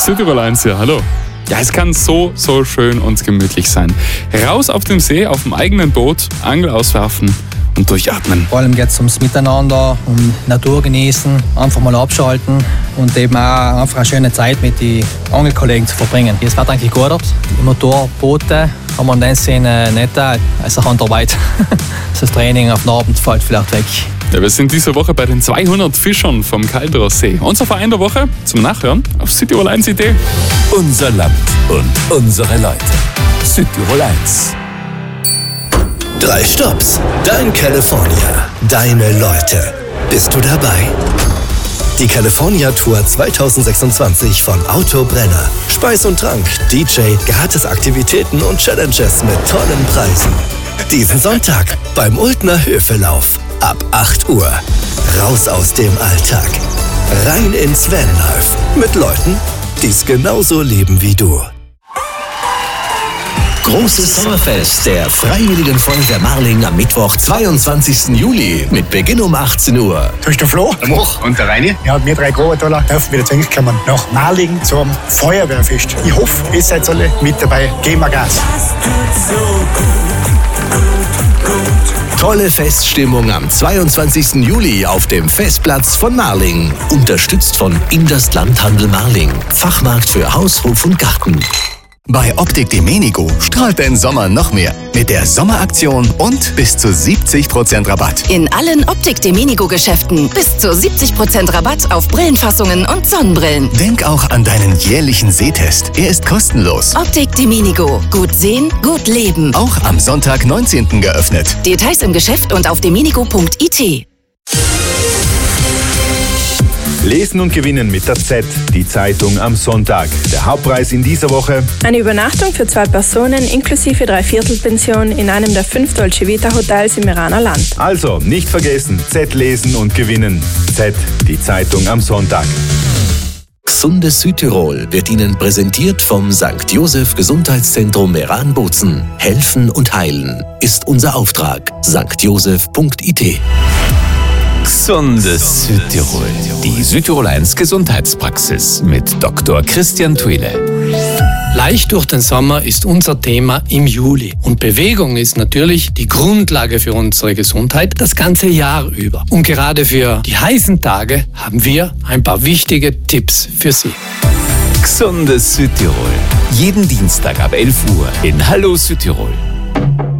Südtirol 1 hier, hallo. Ja, es kann so schön und gemütlich sein. Raus auf dem See, auf dem eigenen Boot, Angel auswerfen und durchatmen. Vor allem geht es ums Miteinander, um Natur genießen, einfach mal abschalten und eben auch einfach eine schöne Zeit mit den Angelkollegen zu verbringen. Es wird eigentlich gut. Die Motorboote haben wir in dem Sinne nicht also Handarbeit. Das Training auf den Abend fällt vielleicht weg. Ja, wir sind diese Woche bei den 200 Fischern vom Kalderer See. Unser Verein der Woche zum Nachhören auf Südtirol 1.de. Unser Land und unsere Leute. Südtirol 1. 3 Stopps. Dein California. Deine Leute. Bist du dabei? Die California Tour 2026 von Autobrenner. Speis und Trank, DJ, gratis Aktivitäten und Challenges mit tollen Preisen. Diesen Sonntag beim Ultner Höfelauf. Ab 8 Uhr. Raus aus dem Alltag. Rein ins Vanlife. Mit Leuten, die es genauso leben wie du. Großes Sommerfest der Freiwilligen Feuerwehr Marling am Mittwoch, 22. Juli mit Beginn um 18 Uhr. Da ist der Flo, der Moch und der Reini. Ja, wir 3 Großtaler dürfen wieder zu uns kommen nach Marling zum Feuerwehrfest. Ich hoffe, ihr seid alle mit dabei. Gehen wir Gas. Tolle Feststimmung am 22. Juli auf dem Festplatz von Marling. Unterstützt von Inders Landhandel Marling. Fachmarkt für Haus, Hof und Garten. Bei Optik Demenigo strahlt dein Sommer noch mehr. Mit der Sommeraktion und bis zu 70% Rabatt. In allen Optik Demenigo Geschäften bis zu 70% Rabatt auf Brillenfassungen und Sonnenbrillen. Denk auch an deinen jährlichen Sehtest. Er ist kostenlos. Optik Demenigo. Gut sehen, gut leben. Auch am Sonntag, 19. geöffnet. Details im Geschäft und auf demenigo.it. Lesen und gewinnen mit der Z, die Zeitung am Sonntag. Der Hauptpreis in dieser Woche: eine Übernachtung für 2 Personen inklusive Dreiviertelpension in einem der 5 Dolce Vita Hotels im Iraner Land. Also nicht vergessen, Z lesen und gewinnen. Z, die Zeitung am Sonntag. Gesundes Südtirol wird Ihnen präsentiert vom St. Joseph Gesundheitszentrum Meran-Bozen. Helfen und heilen ist unser Auftrag. stjoseph.it. Gesundes Südtirol. Die Südtirol 1 Gesundheitspraxis mit Dr. Christian Thuile. Leicht durch den Sommer ist unser Thema im Juli. Und Bewegung ist natürlich die Grundlage für unsere Gesundheit das ganze Jahr über. Und gerade für die heißen Tage haben wir ein paar wichtige Tipps für Sie. Gesundes Südtirol. Jeden Dienstag ab 11 Uhr in Hallo Südtirol.